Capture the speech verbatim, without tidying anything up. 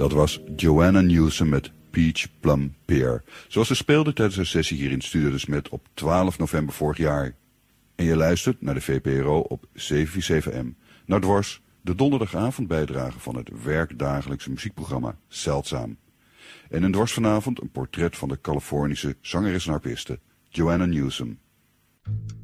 Dat was Joanna Newsom met Peach Plum Pear, zoals ze speelde tijdens haar sessie hier in Studio De Smet op twaalf november vorig jaar. En je luistert naar de V P R O op zeven vier zeven M, naar Dwars, de donderdagavondbijdrage van het werkdagelijkse muziekprogramma Zeldzaam. En in Dwars vanavond een portret van de Californische zangeres en harpiste Joanna Newsom.